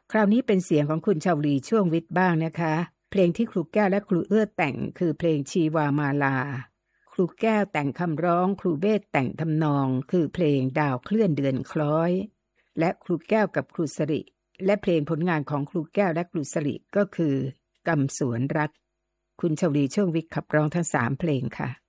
คราวนี้เป็นเสียงของคุณชาวลีช่วงวิทย์บ้างนะคะเพลงที่ครูแก้วและครูเอื้อแต่งคือเพลงชีวามาลาครูแก้วแต่งคำร้องครูเบสแต่งทำนองคือเพลงดาวเคลื่อนเดือนคล้อยและครูแก้วกับครูสริและเพลงผลงานของครูแก้วและครูสริก็คือกำสวนรักคุณชาวลีช่วงวิทย์ขับร้องทั้ง3เพลงค่ะ